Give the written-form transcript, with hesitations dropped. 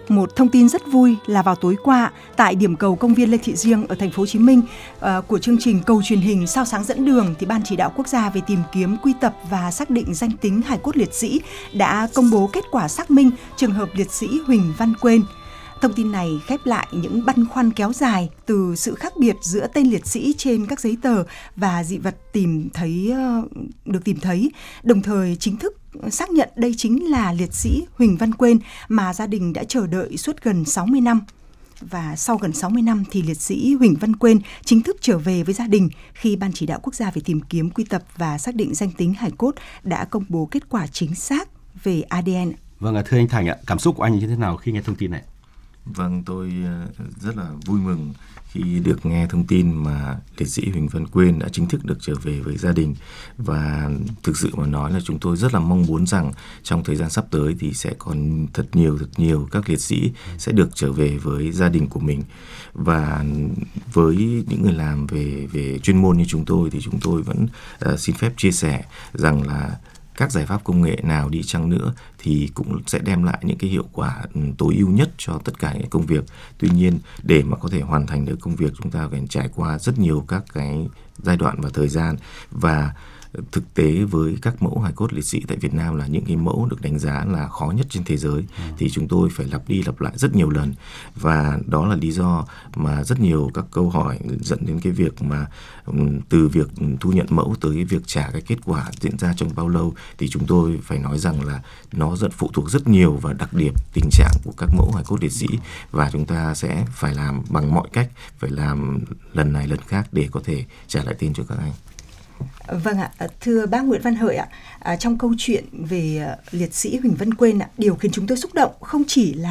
Một thông tin rất vui là vào tối qua tại điểm cầu công viên Lê Thị Riêng ở thành phố Hồ Chí Minh của chương trình Cầu truyền hình Sao sáng dẫn đường thì Ban chỉ đạo quốc gia về tìm kiếm, quy tập và xác định danh tính hài cốt liệt sĩ đã công bố kết quả xác minh trường hợp liệt sĩ Huỳnh Văn Quên. Thông tin này khép lại những băn khoăn kéo dài từ sự khác biệt giữa tên liệt sĩ trên các giấy tờ và dị vật được tìm thấy, đồng thời chính thức xác nhận đây chính là liệt sĩ Huỳnh Văn Quên mà gia đình đã chờ đợi suốt gần 60 năm. Và sau gần 60 năm thì liệt sĩ Huỳnh Văn Quên chính thức trở về với gia đình khi Ban chỉ đạo quốc gia về tìm kiếm, quy tập và xác định danh tính hài cốt đã công bố kết quả chính xác về ADN. Vâng, thưa anh Thành ạ, cảm xúc của anh như thế nào khi nghe thông tin này? Vâng, tôi rất là vui mừng khi được nghe thông tin mà liệt sĩ Huỳnh Văn Quên đã chính thức được trở về với gia đình. Và thực sự mà nói là chúng tôi rất là mong muốn rằng trong thời gian sắp tới thì sẽ còn thật nhiều các liệt sĩ sẽ được trở về với gia đình của mình. Và với những người làm về chuyên môn như chúng tôi thì chúng tôi vẫn xin phép chia sẻ rằng là các giải pháp công nghệ nào đi chăng nữa thì cũng sẽ đem lại những cái hiệu quả tối ưu nhất cho tất cả những công việc. Tuy nhiên, để mà có thể hoàn thành được công việc, chúng ta phải trải qua rất nhiều các cái giai đoạn và thời gian. Và thực tế với các mẫu hài cốt liệt sĩ tại Việt Nam là những cái mẫu được đánh giá là khó nhất trên thế giới, thì chúng tôi phải lặp đi lặp lại rất nhiều lần. Và đó là lý do mà rất nhiều các câu hỏi dẫn đến cái việc mà từ việc thu nhận mẫu tới cái việc trả cái kết quả diễn ra trong bao lâu, thì chúng tôi phải nói rằng là nó rất phụ thuộc rất nhiều vào đặc điểm tình trạng của các mẫu hài cốt liệt sĩ, và chúng ta sẽ phải làm bằng mọi cách, phải làm lần này lần khác để có thể trả lại tên cho các anh. Vâng ạ, thưa bác Nguyễn Văn Hợi ạ, trong câu chuyện về liệt sĩ Huỳnh Văn Quên ạ, điều khiến chúng tôi xúc động không chỉ là